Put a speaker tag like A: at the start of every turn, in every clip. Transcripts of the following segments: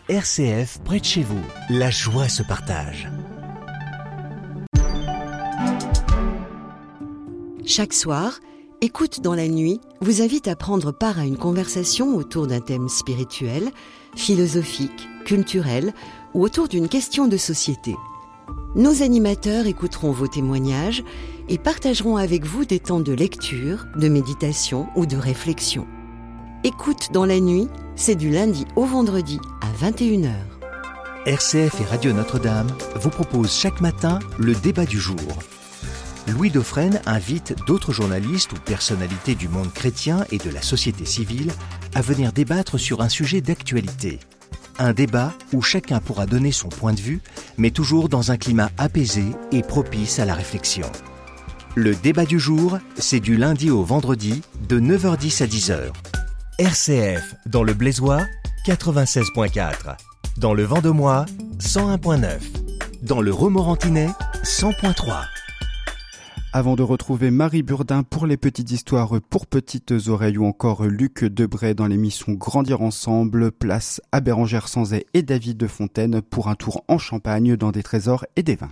A: RCF près de chez vous. La joie se partage.
B: Chaque soir, Écoute dans la nuit vous invite à prendre part à une conversation autour d'un thème spirituel, philosophique, culturel ou autour d'une question de société. Nos animateurs écouteront vos témoignages et partageront avec vous des temps de lecture, de méditation ou de réflexion. Écoute dans la nuit, c'est du lundi au vendredi à 21h.
A: RCF et Radio Notre-Dame vous proposent chaque matin le débat du jour. Louis Dauphren invite d'autres journalistes ou personnalités du monde chrétien et de la société civile à venir débattre sur un sujet d'actualité. Un débat où chacun pourra donner son point de vue, mais toujours dans un climat apaisé et propice à la réflexion. Le débat du jour, c'est du lundi au vendredi de 9h10 à 10h. RCF, dans le Blaisois, 96.4. Dans le Vendomois, 101.9. Dans le Romorantinais, 100.3.
C: Avant de retrouver Marie Burdin pour les petites histoires pour petites oreilles ou encore Luc Debray dans l'émission Grandir ensemble, place à Bérengère Sanzay et David de Fontaine pour un tour en Champagne dans des trésors et des vins.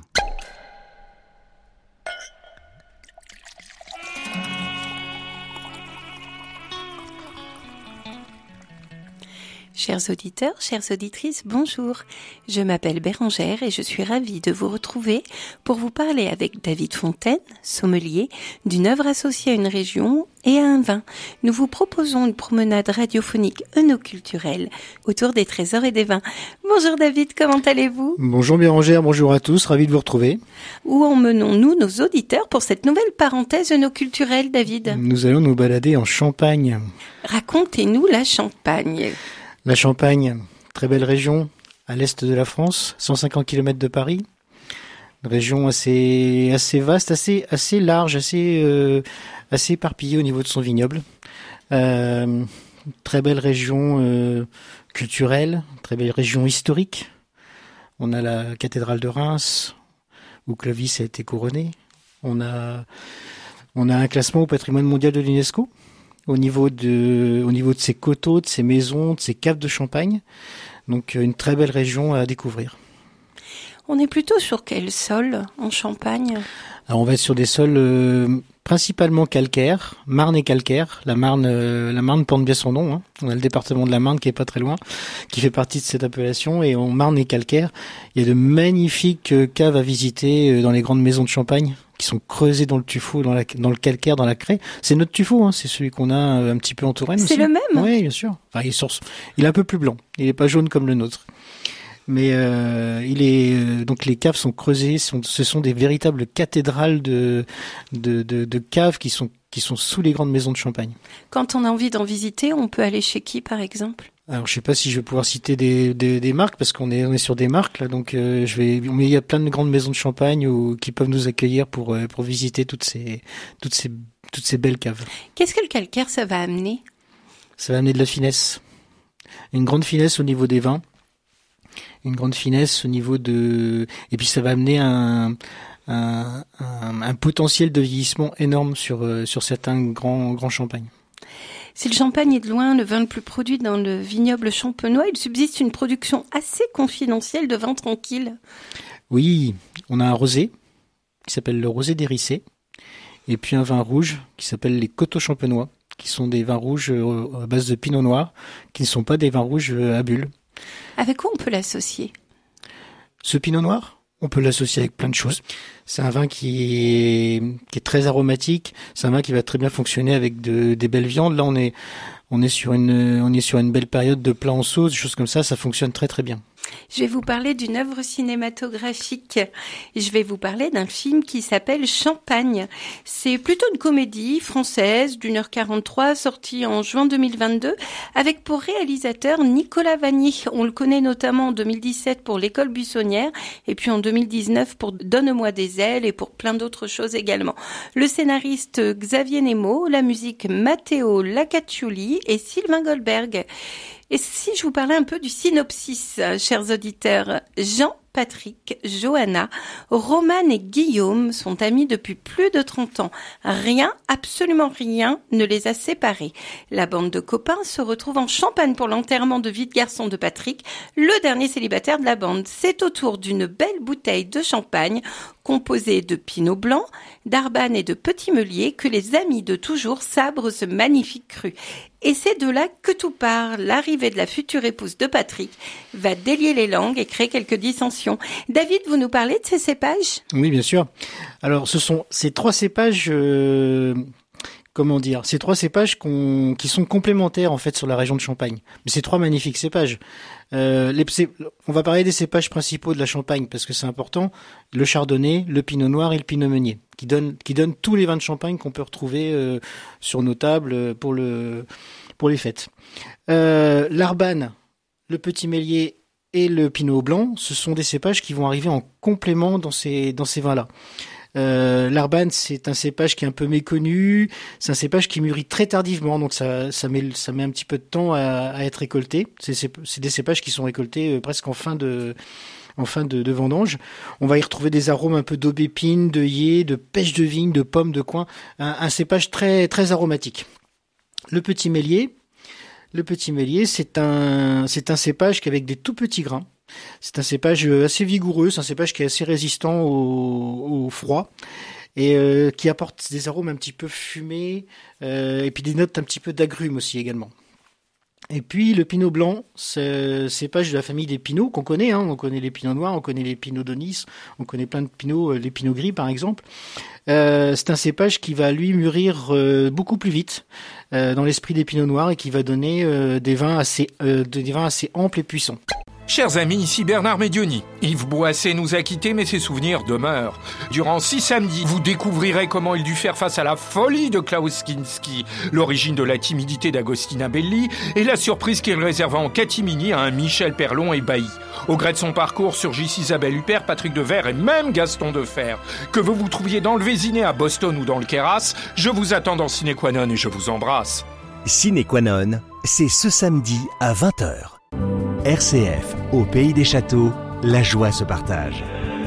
D: Chers auditeurs, chères auditrices, bonjour. Je m'appelle Bérengère et je suis ravie de vous retrouver pour vous parler avec David Fontaine, sommelier, d'une œuvre associée à une région et à un vin. Nous vous proposons une promenade radiophonique œnoculturelle autour des trésors et des vins. Bonjour David, comment allez-vous ?
E: Bonjour Bérengère, bonjour à tous, ravi de vous retrouver.
D: Où emmenons-nous nos auditeurs pour cette nouvelle parenthèse œnoculturelle, David ?
E: Nous allons nous balader en Champagne.
D: Racontez-nous la Champagne.
E: La Champagne, très belle région, à l'est de la France, 150 km de Paris. Une région assez vaste, assez large, assez éparpillée au niveau de son vignoble. Très belle région culturelle, très belle région historique. On a la cathédrale de Reims, où Clovis a été couronné. On a un classement au patrimoine mondial de l'UNESCO. Au niveau de ses coteaux, de ses maisons, de ses caves de champagne. Donc une très belle région à découvrir.
D: On est plutôt sur quel sol en Champagne ?
E: Alors on va être sur des sols principalement calcaires, Marne et calcaire. La Marne porte bien son nom. On a le département de la Marne qui est pas très loin, qui fait partie de cette appellation. Et en Marne et calcaire, il y a de magnifiques caves à visiter dans les grandes maisons de Champagne, qui sont creusés dans le tuffeau, dans le calcaire, dans la craie. C'est notre tuffeau, c'est celui qu'on a un petit peu en Touraine.
D: C'est
E: aussi.
D: Le même ?
E: Oui, bien sûr. Enfin, il est un peu plus blanc. Il n'est pas jaune comme le nôtre. Mais donc les caves sont creusées. Ce sont des véritables cathédrales de caves qui sont sous les grandes maisons de Champagne.
D: Quand on a envie d'en visiter, on peut aller chez qui, par exemple ?
E: Alors, je sais pas si je vais pouvoir citer des marques parce qu'on est sur des marques là, donc mais il y a plein de grandes maisons de Champagne qui peuvent nous accueillir pour visiter toutes ces belles caves.
D: Qu'est-ce que le calcaire ça va amener ?
E: Ça va amener de la finesse, une grande finesse au niveau des vins, une grande finesse au niveau et puis ça va amener un potentiel de vieillissement énorme sur certains grands champagnes.
D: Si le Champagne est de loin le vin le plus produit dans le vignoble champenois, il subsiste une production assez confidentielle de vin tranquille.
E: Oui, on a un rosé qui s'appelle le rosé d'Hérissé, et puis un vin rouge qui s'appelle les coteaux champenois, qui sont des vins rouges à base de pinot noir, qui ne sont pas des vins rouges à bulles.
D: Avec quoi on peut l'associer ?
E: Ce pinot noir ? On peut l'associer avec plein de choses. C'est un vin qui est très aromatique. C'est un vin qui va très bien fonctionner avec des belles viandes. Là, on est sur une belle période de plats en sauce, des choses comme ça. Ça fonctionne très très bien.
D: Je vais vous parler d'une œuvre cinématographique. Je vais vous parler d'un film qui s'appelle Champagne. C'est plutôt une comédie française d'1h43 sortie en juin 2022 avec pour réalisateur Nicolas Vanier. On le connaît notamment en 2017 pour L'école buissonnière et puis en 2019 pour Donne-moi des ailes et pour plein d'autres choses également. Le scénariste Xavier Nemo, la musique Matteo Lacaccioli et Sylvain Goldberg. Et si je vous parlais un peu du synopsis, chers auditeurs, Jean Patrick, Johanna, Romane et Guillaume sont amis depuis plus de 30 ans. Rien, absolument rien, ne les a séparés. La bande de copains se retrouve en Champagne pour l'enterrement de vie de garçon de Patrick, le dernier célibataire de la bande. C'est autour d'une belle bouteille de champagne composée de pinot blanc, d'arbane et de petit meunier que les amis de toujours sabrent ce magnifique cru. Et c'est de là que tout part. L'arrivée de la future épouse de Patrick va délier les langues et créer quelques dissensions. David, vous nous parlez de ces cépages ?
E: Oui, bien sûr. Alors, ce sont ces trois cépages... Ces trois cépages qui sont complémentaires en fait sur la région de Champagne. Mais c'est trois magnifiques cépages. On va parler des cépages principaux de la Champagne parce que c'est important. Le chardonnay, le pinot noir et le pinot meunier, qui donnent tous les vins de Champagne qu'on peut retrouver sur nos tables pour les fêtes. L'arbane, le petit meunier et le pinot blanc, ce sont des cépages qui vont arriver en complément dans ces vins-là. L'arbane, c'est un cépage qui est un peu méconnu. C'est un cépage qui mûrit très tardivement, donc ça met un petit peu de temps à être récolté. C'est des cépages qui sont récoltés presque en fin de vendange. On va y retrouver des arômes un peu d'aubépine, d'œillet, de pêche de vigne, de pommes, de coin. Un cépage très très aromatique. Le petit meunier, c'est un cépage qui avec des tout petits grains. C'est un cépage assez vigoureux, c'est un cépage qui est assez résistant au froid et qui apporte des arômes un petit peu fumés et puis des notes un petit peu d'agrumes aussi également. Et puis le pinot blanc, c'est un cépage de la famille des pinots qu'on connaît, on connaît les pinots noirs, on connaît les pinots d'Aunis, on connaît plein de pinots, les pinots gris par exemple. C'est un cépage qui va lui mûrir beaucoup plus vite dans l'esprit des pinots noirs et qui va donner des vins assez amples et puissants.
F: Chers amis, ici Bernard Médioni. Yves Boisset nous a quittés, mais ses souvenirs demeurent. Durant 6 samedis, vous découvrirez comment il dut faire face à la folie de Klaus Kinski, l'origine de la timidité d'Agostina Belli et la surprise qu'il réserva en catimini à un Michel Perlon ébahi. Au gré de son parcours surgissent Isabelle Huppert, Patrick Devers et même Gaston Defer. Que vous vous trouviez dans le Vésiné, à Boston ou dans le Queyras, je vous attends dans Ciné Qua Non et je vous embrasse.
A: Ciné Qua Non, c'est ce samedi à 20h. RCF, au Pays des Châteaux, la joie se partage.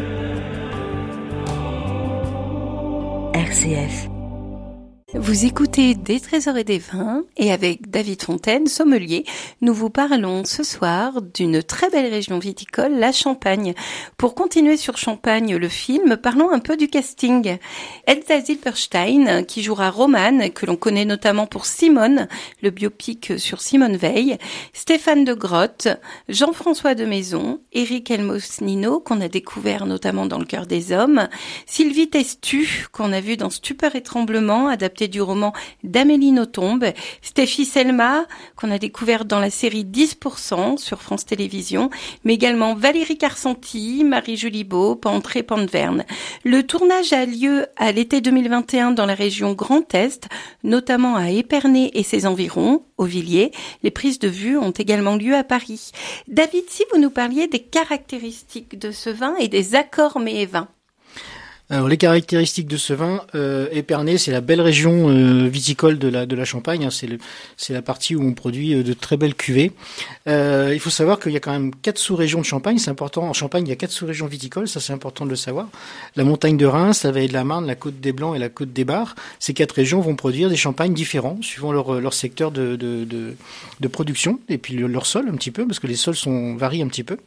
B: RCF.
D: Vous écoutez Des Trésors et des Vins et avec David Fontaine, sommelier, nous vous parlons ce soir d'une très belle région viticole, la Champagne. Pour continuer sur Champagne, le film, parlons un peu du casting. Elsa Zilberstein, qui jouera Romane, que l'on connaît notamment pour Simone, le biopic sur Simone Veil, Stéphane de Grotte, Jean-François de Maison, Éric Elmosnino, qu'on a découvert notamment dans Le Cœur des Hommes, Sylvie Testu, qu'on a vu dans Stupeur et Tremblement, adapté du roman d'Amélie Nothomb, Stéphie Selma, qu'on a découvert dans la série 10% sur France Télévisions, mais également Valérie Carcenti, Marie-Julie Beau, Pantré Panverne. Le tournage a lieu à l'été 2021 dans la région Grand Est, notamment à Épernay et ses environs, au Villiers. Les prises de vue ont également lieu à Paris. David, si vous nous parliez des caractéristiques de ce vin et des accords mets et vins.
E: Alors les caractéristiques de ce vin, Épernay, c'est la belle région viticole de la Champagne. C'est la partie où on produit de très belles cuvées. Il faut savoir qu'il y a quand même 4 sous-régions de Champagne. C'est important. En Champagne, il y a 4 sous-régions viticoles. Ça, c'est important de le savoir. La montagne de Reims, la vallée de la Marne, la côte des Blancs et la côte des Bars. Ces 4 régions vont produire des champagnes différents suivant leur secteur de production et puis leur sol un petit peu parce que les sols varient un petit peu.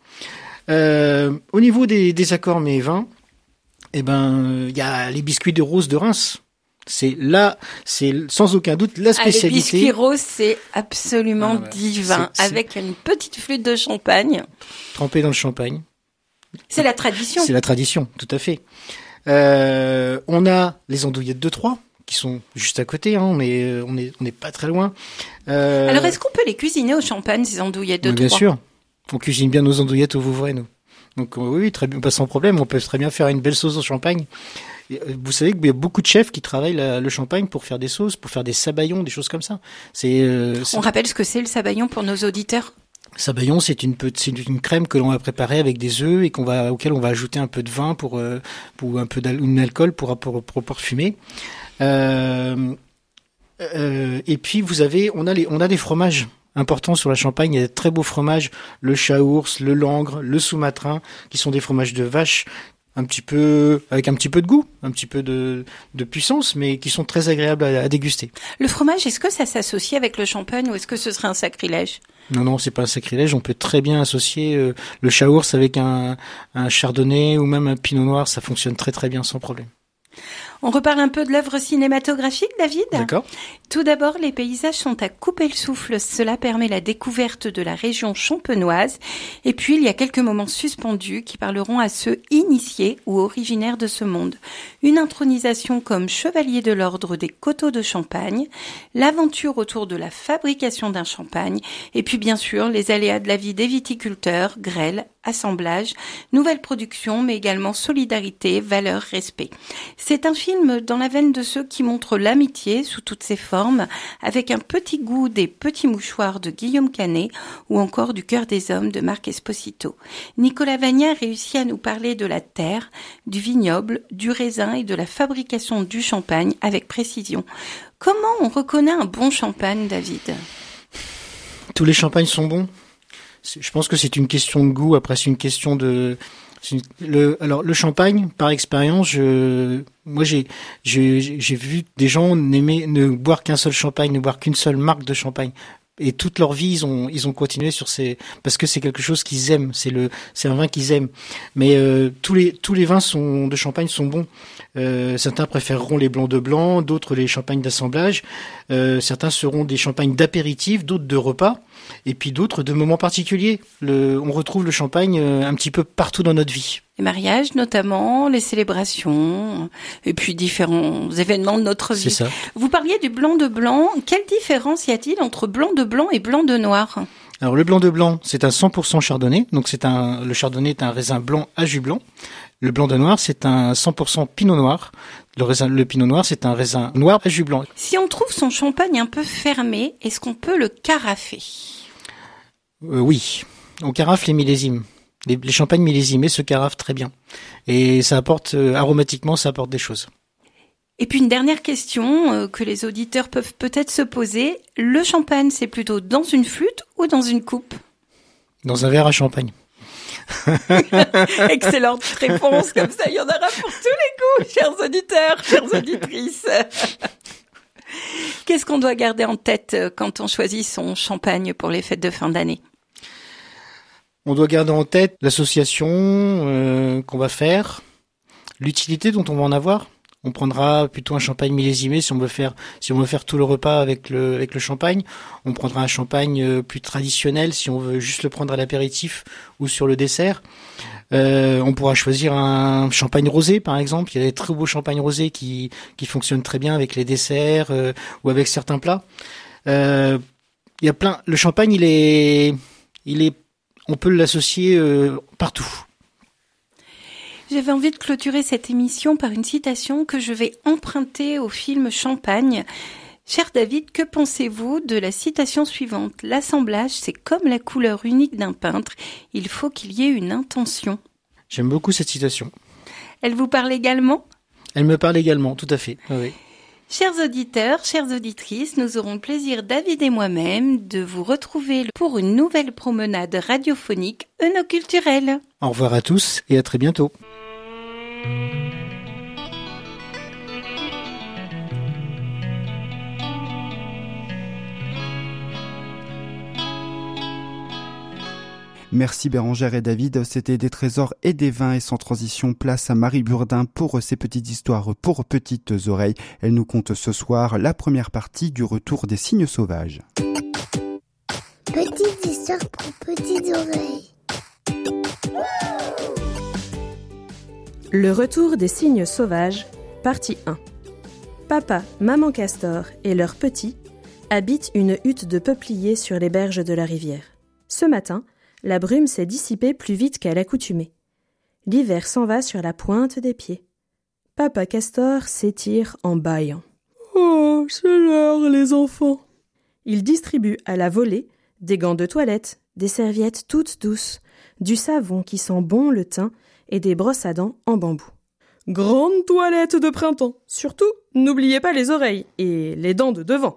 E: Au niveau des accords mets et vins. Eh il y a les biscuits de rose de Reims. C'est sans aucun doute la spécialité.
D: Les biscuits roses, c'est absolument divin. Avec une petite flûte de champagne.
E: Trempée dans le champagne.
D: C'est la tradition.
E: C'est la tradition, tout à fait. On a les andouillettes de Troyes, qui sont juste à côté, mais on n'est pas très loin.
D: Alors, est-ce qu'on peut les cuisiner au champagne, ces andouillettes de Troyes ?
E: Bien sûr. On cuisine bien nos andouillettes au Vouvray, nous. Donc oui, très bien, pas sans problème. On peut très bien faire une belle sauce au champagne. Vous savez qu'il y a beaucoup de chefs qui travaillent le champagne pour faire des sauces, pour faire des sabayons, des choses comme ça. On
D: rappelle ce que c'est le sabayon pour nos auditeurs.
E: Sabayon, c'est une crème que l'on va préparer avec des œufs et auquel on va ajouter un peu de vin pour un peu d'alcool pour parfumer. Et puis on a des fromages important sur la Champagne. Il y a de très beaux fromages, le Chaours, le Langres, le Soumatrin, qui sont des fromages de vache avec un petit peu de goût, un petit peu de puissance, mais qui sont très agréables à déguster.
D: Le fromage, est-ce que ça s'associe avec le champagne ou est-ce que ce serait un sacrilège?
E: Non, c'est pas un sacrilège. On peut très bien associer le Chaours avec un chardonnay ou même un pinot noir. Ça fonctionne très très bien sans problème.
D: On reparle un peu de l'œuvre cinématographique, David ?
E: D'accord.
D: Tout d'abord, les paysages sont à couper le souffle. Cela permet la découverte de la région champenoise. Et puis, il y a quelques moments suspendus qui parleront à ceux initiés ou originaires de ce monde. Une intronisation comme chevalier de l'ordre des coteaux de Champagne, l'aventure autour de la fabrication d'un champagne, et puis bien sûr, les aléas de la vie des viticulteurs, grêle, assemblage, nouvelle production, mais également solidarité, valeur, respect. C'est un film dans la veine de ceux qui montrent l'amitié sous toutes ses formes, avec un petit goût des petits mouchoirs de Guillaume Canet ou encore du Cœur des hommes de Marc Esposito. Nicolas Vagna réussit à nous parler de la terre, du vignoble, du raisin et de la fabrication du champagne avec précision. Comment on reconnaît un bon champagne, David ?
E: Tous les champagnes sont bons. Je pense que c'est une question de goût. Après, c'est une question de... Alors, le champagne, par expérience, moi, j'ai vu des gens ne boire qu'un seul champagne, ne boire qu'une seule marque de champagne. Et toute leur vie, ils ont continué sur parce que c'est quelque chose qu'ils aiment. C'est un vin qu'ils aiment. Mais tous les vins de champagne sont bons. Certains préféreront les blancs de blanc, d'autres les champagnes d'assemblage. Certains seront des champagnes d'apéritif, d'autres de repas, et puis d'autres de moments particuliers. On retrouve le champagne un petit peu partout dans notre vie.
D: Les mariages notamment, les célébrations, et puis différents événements de notre vie.
E: C'est ça.
D: Vous parliez du blanc de blanc. Quelle différence y a-t-il entre blanc de blanc et blanc de noir ?
E: Alors le blanc de blanc, c'est un 100% chardonnay. Donc le chardonnay est un raisin blanc à jus blanc. Le blanc de noir, c'est un 100% pinot noir. Le pinot noir, c'est un raisin noir à jus blanc.
D: Si on trouve son champagne un peu fermé, est-ce qu'on peut le carafer ?
E: Oui, on carafe les millésimes. Les champagnes millésimés se carafent très bien. Et ça apporte, aromatiquement, ça apporte des choses.
D: Et puis une dernière question que les auditeurs peuvent peut-être se poser. Le champagne, c'est plutôt dans une flûte ou dans une coupe ?
E: Dans un verre à champagne.
D: Excellente réponse, comme ça il y en aura pour tous les goûts, chers auditeurs, chères auditrices. Qu'est-ce qu'on doit garder en tête quand on choisit son champagne pour les fêtes de fin d'année ?
E: On doit garder en tête l'association qu'on va faire, l'utilité dont on va en avoir. On prendra plutôt un champagne millésimé si on veut faire tout le repas avec le champagne. On prendra un champagne plus traditionnel si on veut juste le prendre à l'apéritif ou sur le dessert. On pourra choisir un champagne rosé par exemple. Il y a des très beaux champagnes rosés qui fonctionnent très bien avec les desserts ou avec certains plats. Il y a plein. Le champagne, on peut l'associer partout.
D: J'avais envie de clôturer cette émission par une citation que je vais emprunter au film Champagne. Cher David, que pensez-vous de la citation suivante ? L'assemblage, c'est comme la couleur unique d'un peintre. Il faut qu'il y ait une intention.
E: J'aime beaucoup cette citation.
D: Elle vous parle également ?
E: Elle me parle également, tout à fait. Oui.
D: Chers auditeurs, chères auditrices, nous aurons le plaisir, David et moi-même, de vous retrouver pour une nouvelle promenade radiophonique œnoculturelle.
E: Au revoir à tous et à très bientôt.
C: Merci Bérangère et David, c'était des trésors et des vins et sans transition, place à Marie Burdin pour ses petites histoires pour petites oreilles. Elle nous conte ce soir la première partie du retour des cygnes sauvages.
G: Petites histoires pour petites oreilles.
H: Le retour des cygnes sauvages, partie 1. Papa, maman castor et leurs petits habitent une hutte de peupliers sur les berges de la rivière. Ce matin, la brume s'est dissipée plus vite qu'à l'accoutumée. L'hiver s'en va sur la pointe des pieds. Papa castor s'étire en bâillant. « Oh, c'est l'heure, les enfants !» Il distribue à la volée des gants de toilette, des serviettes toutes douces, du savon qui sent bon le thym et des brosses à dents en bambou. « Grande toilette de printemps. Surtout, n'oubliez pas les oreilles et les dents de devant.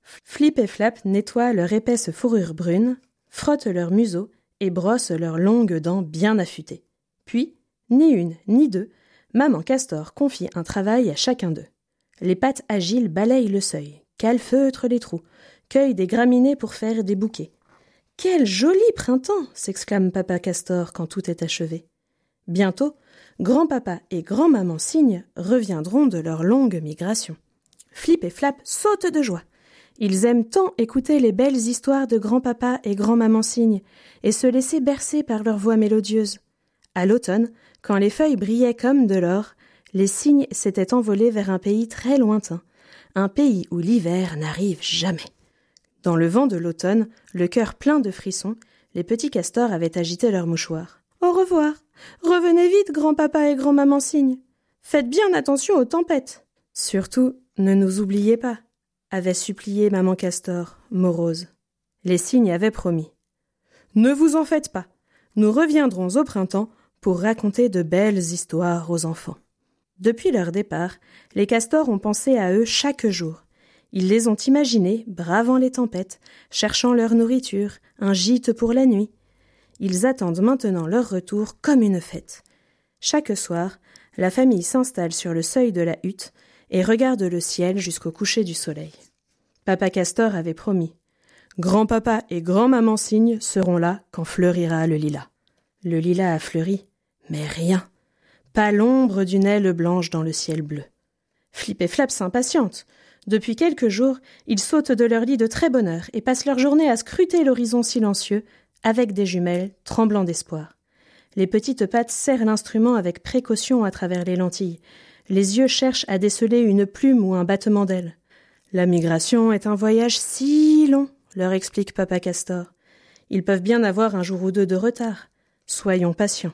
H: Flip et Flap nettoient leur épaisse fourrure brune, frottent leur museau et brossent leurs longues dents bien affûtées. Puis, ni une ni deux, Maman Castor confie un travail à chacun d'eux. Les pattes agiles balayent le seuil, calfeutrent les trous, cueillent des graminées pour faire des bouquets. « Quel joli printemps !» s'exclame Papa Castor quand tout est achevé. Bientôt, grand-papa et grand-maman Cygne reviendront de leur longue migration. Flip et Flap sautent de joie. Ils aiment tant écouter les belles histoires de grand-papa et grand-maman Cygne et se laisser bercer par leur voix mélodieuse. À l'automne, quand les feuilles brillaient comme de l'or, les cygnes s'étaient envolés vers un pays très lointain, un pays où l'hiver n'arrive jamais. Dans le vent de l'automne, le cœur plein de frissons, les petits castors avaient agité leurs mouchoirs. « Au revoir! Revenez vite, grand-papa et grand-maman Cygne! Faites bien attention aux tempêtes! Surtout, ne nous oubliez pas !» avait supplié maman Castor, morose. Les cygnes avaient promis. « Ne vous en faites pas, nous reviendrons au printemps pour raconter de belles histoires aux enfants. » Depuis leur départ, les castors ont pensé à eux chaque jour. Ils les ont imaginés, bravant les tempêtes, cherchant leur nourriture, un gîte pour la nuit. Ils attendent maintenant leur retour comme une fête. Chaque soir, la famille s'installe sur le seuil de la hutte et regarde le ciel jusqu'au coucher du soleil. Papa Castor avait promis. Grand-papa et grand-maman Cygne seront là quand fleurira le lilas. Le lilas a fleuri, mais rien. Pas l'ombre d'une aile blanche dans le ciel bleu. Flip et Flap s'impatientent. Depuis quelques jours, ils sautent de leur lit de très bonne heure et passent leur journée à scruter l'horizon silencieux avec des jumelles tremblant d'espoir. Les petites pattes serrent l'instrument avec précaution à travers les lentilles. Les yeux cherchent à déceler une plume ou un battement d'aile. La migration est un voyage si long, leur explique Papa Castor. Ils peuvent bien avoir un jour ou deux de retard. Soyons patients.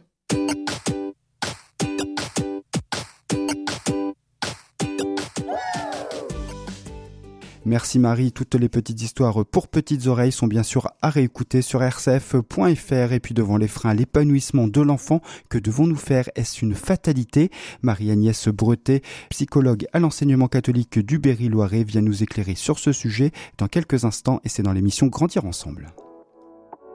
C: Merci Marie, toutes les petites histoires pour petites oreilles sont bien sûr à réécouter sur rcf.fr. Et puis devant les freins, l'épanouissement de l'enfant, que devons-nous faire? Est-ce une fatalité? Marie-Agnès Bretet, psychologue à l'enseignement catholique du Berry-Loiret, vient nous éclairer sur ce sujet dans quelques instants et c'est dans l'émission Grandir ensemble.